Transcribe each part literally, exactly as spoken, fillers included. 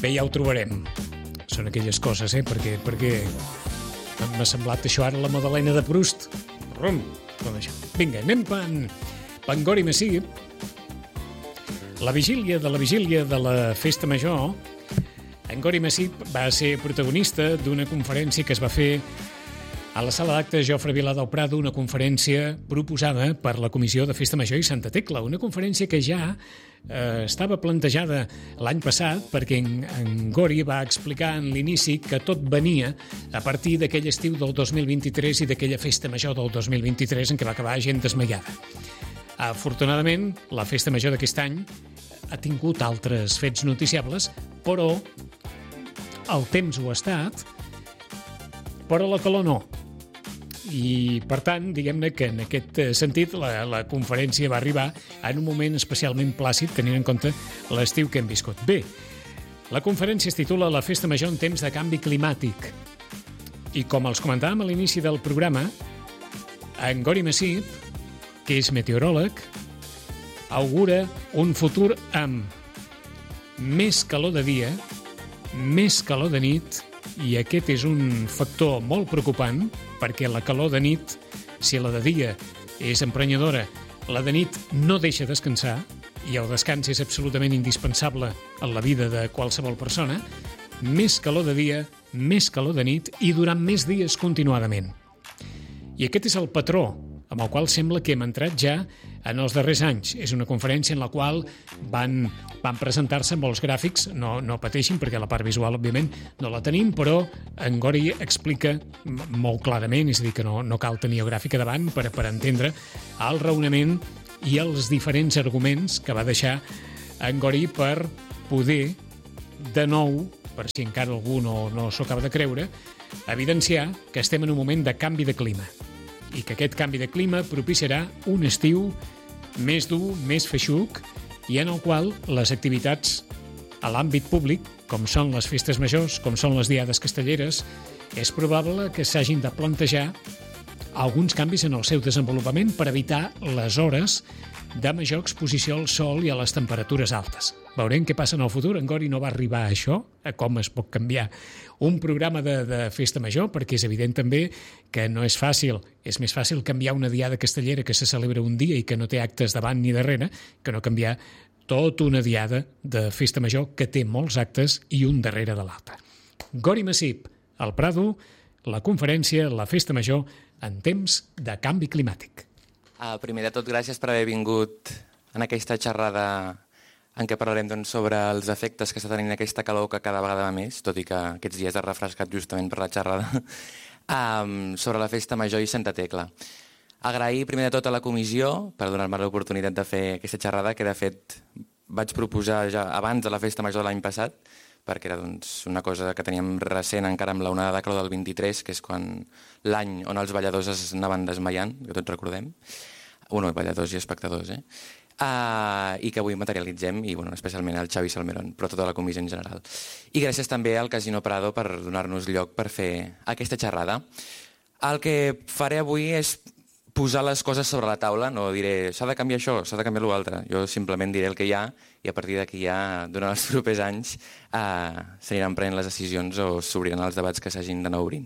Bé, ja ho trobarem. Són aquelles coses, eh? Perquè, perquè m'ha semblat això ara la Madalena de Proust. Rum, com això. Vinga, anem pan, Pangori Massí. La vigília de la vigília de la Festa Major, en Gori Massí va ser protagonista d'una conferència que es va fer a la sala d'actes Jofre Vilà del Prado, una conferència proposada per la Comissió de Festa Major i Santa Tecla, una conferència que ja eh, estava plantejada l'any passat perquè en, en Gori va explicar en l'inici que tot venia a partir d'aquell estiu del dos mil vint-i-tres i d'aquella Festa Major del dos mil vint-i-tres en què va acabar gent desmaiada. Afortunadament, la Festa Major d'aquest any ha tingut altres fets noticiables, però el temps ho ha estat, però la calor no. I, per tant, diguem-ne que en aquest sentit la, la conferència va arribar en un moment especialment plàcid, tenint en compte l'estiu que hem viscut. Bé, la conferència es titula La Festa Major en temps de canvi climàtic. I com els comentàvem a l'inici del programa, en Gori Massí, que és meteoròleg, augura un futur amb més calor de dia, més calor de nit, i aquest és un factor molt preocupant perquè la calor de nit, si la de dia és emprenyadora, la de nit no deixa descansar, i el descans és absolutament indispensable en la vida de qualsevol persona, més calor de dia, més calor de nit i durant més dies continuadament. I aquest és el patró amb el qual sembla que hem entrat ja en els darrers anys. És una conferència en la qual van, van presentar-se molts gràfics, no, no pateixin perquè la part visual, òbviament, no la tenim, però en Gori explica molt clarament, és a dir, que no, no cal tenir el gràfic a davant per, per entendre el raonament i els diferents arguments que va deixar en Gori per poder, de nou, per si encara algú no, no s'ho acaba de creure, evidenciar que estem en un moment de canvi de clima i que aquest canvi de clima propiciarà un estiu més dur, més feixuc, i en el qual les activitats a l'àmbit públic, com són les festes majors, com són les diades castelleres, és probable que s'hagin de plantejar alguns canvis en el seu desenvolupament per evitar les hores de major exposició al sol i a les temperatures altes. Veurem què passa en el futur. En Gori no va arribar a això, a com es pot canviar un programa de, de festa major, perquè és evident també que no és fàcil. És més fàcil canviar una diada castellera que se celebra un dia i que no té actes davant ni darrere, que no canviar tota una diada de festa major que té molts actes i un darrere de l'altre. Gori Massí, al Prado, la conferència La Festa Major en temps de canvi climàtic. Uh, primer de tot, gràcies per haver vingut en aquesta xerrada en què parlarem doncs, sobre els efectes que està tenint aquesta calor que cada vegada va més, tot i que aquests dies ha refrescat justament per la xerrada, um, sobre la Festa Major i Santa Tecla. Agrair primer de tot a la comissió per donar-me l'oportunitat de fer aquesta xerrada, que de fet vaig proposar ja abans de la Festa Major de l'any passat, perquè era doncs, una cosa que teníem recent encara amb l'onada de calor del vint-i-tres, que és quan l'any on els balladors es anaven desmaiant, que tots recordem, bueno, balladors i espectadors, eh? Uh, i que avui materialitzem, i bueno, especialment el Xavi Salmerón, però tota la comissió en general. I gràcies també al Casino Prado per donar-nos lloc per fer aquesta xerrada. El que faré avui és posar les coses sobre la taula, no diré s'ha de canviar això, s'ha de canviar l'altre. Jo simplement diré el que hi ha i a partir d'aquí ja, durant els propers anys, eh, s'aniran prenent les decisions o s'obriran els debats que s'hagin d'anar obrint.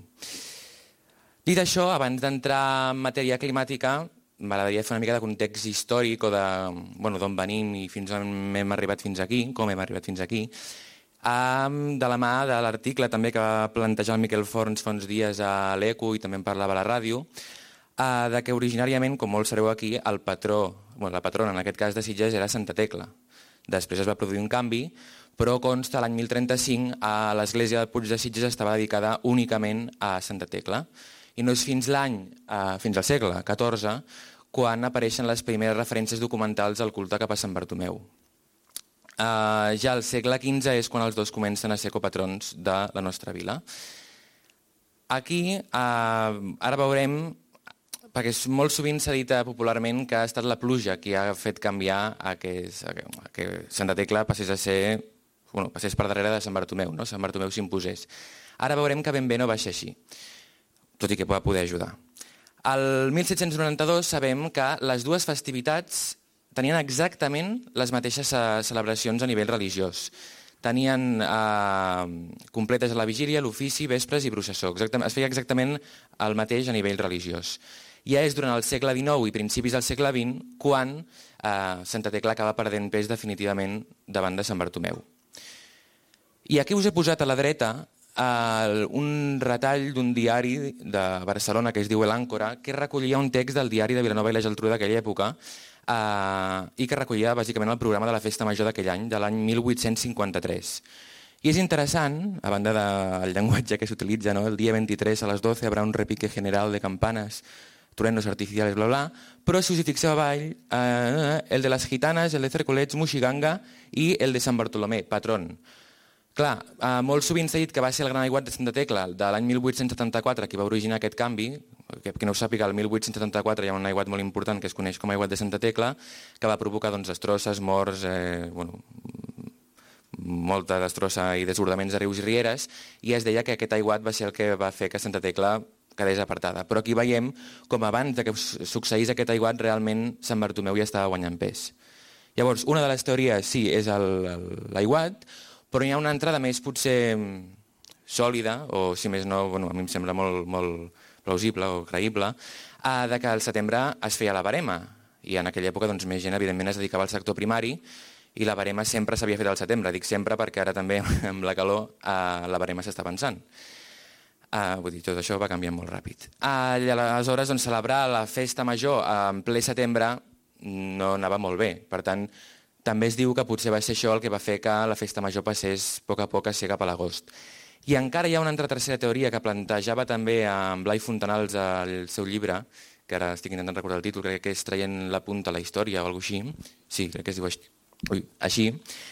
Dit això, abans d'entrar en matèria climàtica, m'agradaria fer una mica de context històric o de bueno, d'on venim i fins on hem arribat fins aquí, com hem arribat fins aquí, de la mà de l'article també que va plantejar el Miquel Forns fa uns dies a l'Eco i també en parlava a la ràdio, de que originàriament, com molts sabeu aquí, el patró, bueno, la patrona en aquest cas de Sitges era Santa Tecla. Després es va produir un canvi, però consta l'any mil trenta-cinc a l'església del Puig de Sitges estava dedicada únicament a Santa Tecla. I no és fins l'any, eh, fins al segle catorze, quan apareixen les primeres referències documentals al culte cap a Sant Bartomeu. Eh, ja al segle quinze és quan els dos comencen a ser copatrons de la nostra vila. Aquí, eh, ara veurem, perquè molt sovint s'ha dit popularment que ha estat la pluja qui ha fet canviar a que, a que Santa Tecla passés a ser, bueno, passés per darrere de Sant Bartomeu, no? Sant Bartomeu s'imposés. Ara veurem que ben bé no va ser així, tot i que va poder ajudar. El mil set-cents noranta-dos sabem que les dues festivitats tenien exactament les mateixes celebracions a nivell religiós. tenien eh, completes a la vigília, l'ofici, vespres i processó. Exactament, es feia exactament el mateix a nivell religiós. Ja és durant el segle dinou i principis del segle vint quan eh, Santa Tecla acaba perdent pes definitivament davant de Sant Bartomeu. I aquí us he posat a la dreta eh, un retall d'un diari de Barcelona que es diu El Àncora, que recollia un text del diari de Vilanova i la Geltrú d'aquella època eh, i que recollia bàsicament el programa de la Festa Major d'aquell any, de l'any mil vuit-cents cinquanta-tres. I és interessant, a banda del llenguatge que s'utilitza, no? El dia vint-i-tres a les doce habrá un repique general de campanas, truenos artificiales, bla, bla, però si us hi fixeu avall, eh, el de les gitanes, el de Cercolets, Moixiganga i el de Sant Bartolomé, patrón. Clar, eh, molt sovint s'ha dit que va ser el gran aiguat de Santa Tecla de l'any mil vuit-cents setanta-quatre qui va originar aquest canvi, que, que no ho sàpiga, el mil vuit-cents setanta-quatre hi ha un aiguat molt important que es coneix com a aiguat de Santa Tecla, que va provocar doncs, destrosses, morts, eh, bueno, molta destrossa i desbordaments de rius i rieres, i es deia que aquest aiguat va ser el que va fer que Santa Tecla quedés apartada. Però aquí veiem com abans de que succeís aquest aiguat realment Sant Bartomeu ja estava guanyant pes. Llavors, una de les teories sí és l'aiguat, però hi ha una entrada més potser sòlida, o si més no, bueno, a mi em sembla molt, molt plausible o creïble, eh, de que al setembre es feia la barema, i en aquella època doncs, més gent evidentment es dedicava al sector primari, i la barema sempre s'havia fet al setembre. Dic sempre perquè ara també amb la calor eh, la barema s'està pensant. Uh, vull dir, tot això va canviant molt ràpid. Uh, I aleshores, doncs, celebrar la festa major en ple setembre no anava molt bé. Per tant, també es diu que potser va ser això el que va fer que la festa major passés a poc a poc a ser cap a l'agost. I encara hi ha una altra tercera teoria que plantejava també en Blai Fontanals al seu llibre, que ara estic intentant recordar el títol, crec que és Traient la punta a la història o alguna cosa així. Sí, crec que es diu així. Ui, així,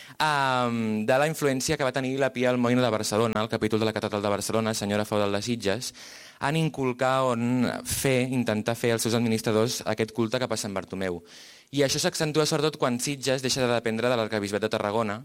um, de la influència que va tenir la Pia Almoina de Barcelona, el capítol de la Catedral de Barcelona, senyora feudal de Sitges, en inculcar o en fer, intentar fer als seus administradors aquest culte cap a Sant Bartomeu. I això s'accentua sobretot quan Sitges deixa de dependre de l'arquebisbat de Tarragona,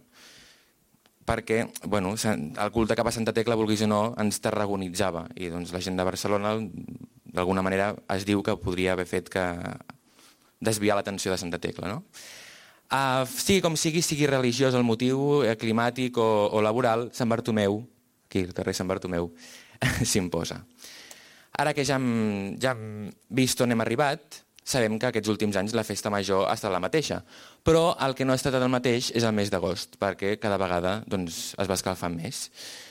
perquè bueno, el culte cap a Santa Tecla, vulguis o no, ens tarragonitzava. I doncs, la gent de Barcelona, d'alguna manera, es diu que podria haver fet que desviar l'atenció de Santa Tecla, no? Uh, sigui com sigui, sigui religiós el motiu, eh, climàtic o, o laboral, Sant Bartomeu, aquí el carrer Sant Bartomeu, s'imposa. Ara que ja hem, ja hem vist on hem arribat, sabem que aquests últims anys la festa major ha estat la mateixa, però el que no ha estat el mateix és el mes d'agost, perquè cada vegada doncs, es va escalfant més.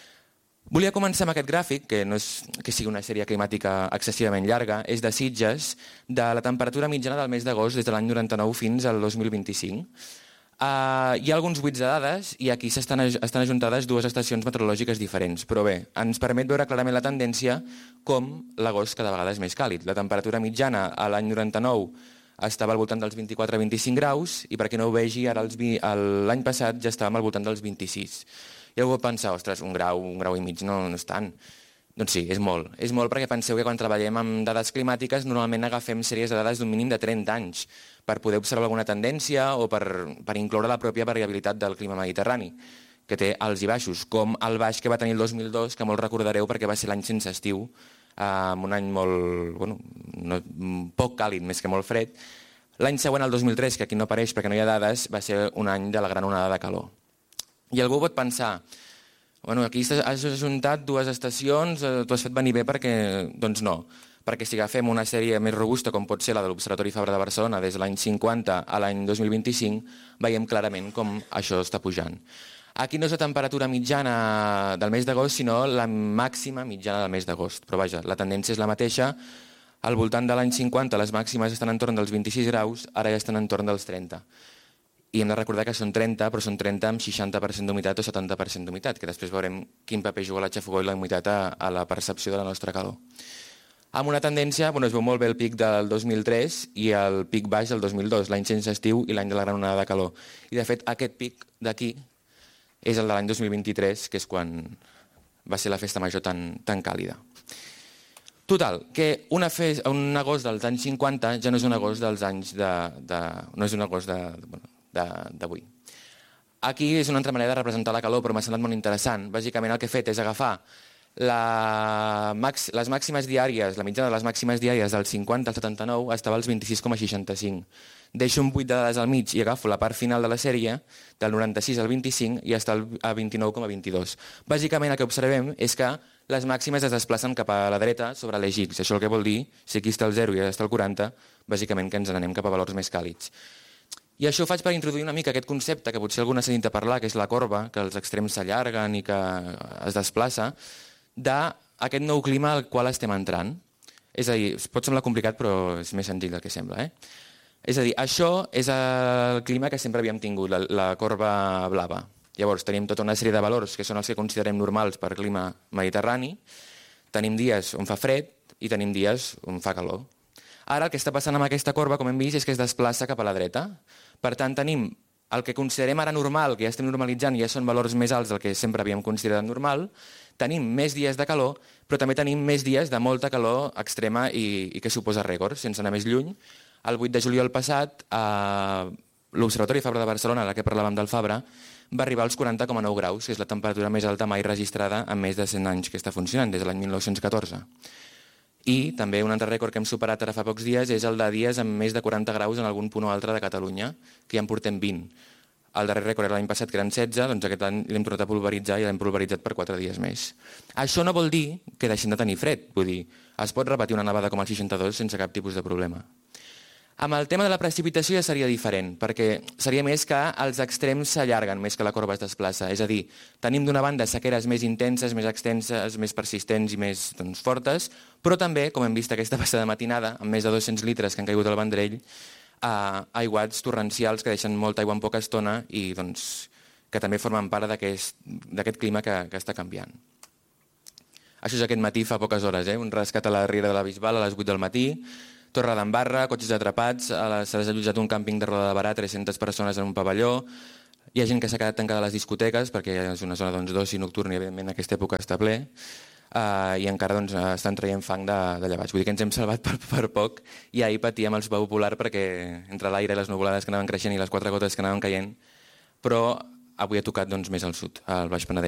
Volia començar amb aquest gràfic, que no és que sigui una sèrie climàtica excessivament llarga, és de Sitges, de la temperatura mitjana del mes d'agost des de l'any noranta-nou fins al dos mil vint-i-cinc. Uh, hi ha alguns buits de dades i aquí estan, estan ajuntades dues estacions meteorològiques diferents, però bé, ens permet veure clarament la tendència com l'agost cada vegada és més càlid. La temperatura mitjana a l'any noranta-nou estava al voltant dels vint-i-quatre a vint-i-cinc graus i per qui no ho vegi, ara l'any passat ja estàvem al voltant dels vint-i-sis. I algú pot pensar, ostres, un grau, un grau i mig no, no és tant. Doncs sí, és molt. És molt perquè penseu que quan treballem amb dades climàtiques normalment agafem sèries de dades d'un mínim de trenta anys per poder observar alguna tendència o per, per incloure la pròpia variabilitat del clima mediterrani, que té alts i baixos, com el baix que va tenir el dos mil dos, que molt recordareu perquè va ser l'any sense estiu, eh, un any molt, bueno, no, poc càlid, més que molt fred. L'any següent, el dos mil tres, que aquí no apareix perquè no hi ha dades, va ser un any de la gran onada de calor. I algú pot pensar, bueno, aquí has ajuntat dues estacions, t'ho has fet venir bé perquè, doncs no, perquè si agafem una sèrie més robusta com pot ser la de l'Observatori Fabra de Barcelona des de l'any cinquanta a l'any dos mil vint-i-cinc, veiem clarament com això està pujant. Aquí no és la temperatura mitjana del mes d'agost, sinó la màxima mitjana del mes d'agost, però vaja, la tendència és la mateixa, al voltant de l'any cinquanta les màximes estan entorn dels vint-i-sis graus, ara ja estan entorn dels trenta. I hem de recordar que són trenta, però són trenta amb seixanta per cent d'humitat o setanta per cent d'humitat, que després veurem quin paper juga la xafogor i la humitat a, a la percepció de la nostra calor. Amb una tendència, bueno, es veu molt bé el pic del dos mil tres i el pic baix del dos mil dos, l'any sense estiu i l'any de la gran onada de calor. I de fet aquest pic d'aquí és el de l'any dos mil vint-i-tres, que és quan va ser la festa major tan, tan càlida. Total, que una fes, un agost dels anys cinquanta ja no és un agost dels anys de... de no és un agost de... Bueno, d'avui. Aquí és una altra manera de representar la calor, però m'ha semblat molt interessant. Bàsicament el que he fet és agafar La, max, les màximes diàries, la mitjana de les màximes diàries del cinquanta al setanta-nou estava als vint-i-sis coma seixanta-cinc. Deixo un vuit de dades al mig i agafo la part final de la sèrie, del noranta-sis al vint-i-cinc, i està a vint-i-nou coma vint-i-dos. Bàsicament el que observem és que les màximes es desplacen cap a la dreta sobre l'eix X. Això el que vol dir, si aquí està el zero i allà està el quaranta, bàsicament que ens n'anem cap a valors més càlids. I això ho faig per introduir una mica aquest concepte que potser algú n'ha sentit a parlar, que és la corba, que els extrems s'allarguen i que es desplaça, d'aquest nou clima al qual estem entrant. És a dir, pot semblar complicat, però és més senzill del que sembla. Eh? És a dir, això és el clima que sempre havíem tingut, la, la corba blava. Llavors, tenim tota una sèrie de valors que són els que considerem normals per clima mediterrani. Tenim dies on fa fred i tenim dies on fa calor. Ara el que està passant amb aquesta corba, com hem vist, és que es desplaça cap a la dreta. Per tant, tenim el que considerem ara normal, que ja estem normalitzant i ja són valors més alts del que sempre havíem considerat normal. Tenim més dies de calor, però també tenim més dies de molta calor extrema i, i que suposa rècords, sense anar més lluny. El vuit de juliol passat, a l'Observatori Fabra de Barcelona, a la que parlàvem del Fabra, va arribar als quaranta coma nou graus, que és la temperatura més alta mai registrada en més de cent anys que està funcionant, des de l'any mil nou-cents catorze. I també un altre rècord que hem superat ara fa pocs dies és el de dies amb més de quaranta graus en algun punt o altre de Catalunya, que ja en portem vint. El darrer rècord era l'any passat, que eren setze, doncs aquest any l'hem tornat a pulveritzar i l'hem pulveritzat per quatre dies més. Això no vol dir que deixem de tenir fred, vull dir, es pot repetir una nevada com el seixanta-dos sense cap tipus de problema. Amb el tema de la precipitació ja seria diferent, perquè seria més que els extrems s'allarguen més que la corba es desplaça. És a dir, tenim d'una banda sequeres més intenses, més extenses, més persistents i més doncs, fortes, però també, com hem vist aquesta passada matinada, amb més de dos-cents litres que han caigut al Vendrell, eh, aiguats torrencials que deixen molta aigua en poca estona i doncs, que també formen part d'aquest clima que, que està canviant. Això és aquest matí fa poques hores, eh? Un rescat a la Riera de la Bisbal a les vuit del matí, Torre d'Embarra, cotxes atrapats, s'ha allotjat un càmping de Roda de Barà, tres-centes persones en un pavelló, hi ha gent que s'ha quedat tancada a les discoteques perquè és una zona doncs, d'oci nocturn i evidentment en aquesta època està ple, uh, i encara doncs, estan traient fang de, de llevats. Vull dir que ens hem salvat per, per poc i ahir patíem el sopar popular perquè entre l'aire i les nuvolades que anaven creixent i les quatre gotes que anaven caient, però avui ha tocat doncs, més al sud, al Baix Penedès.